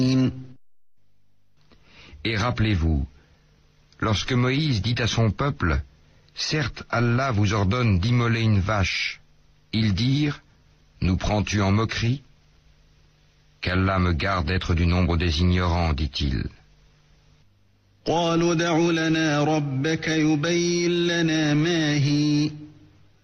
Et rappelez-vous, lorsque Moïse dit à son peuple, « Certes, Allah vous ordonne d'immoler une vache », ils dirent, « Nous prends-tu en moquerie ?» Qu'Allah me garde d'être du nombre des ignorants, dit-il. قالوا ادع لنا ربك يبين لنا ما هي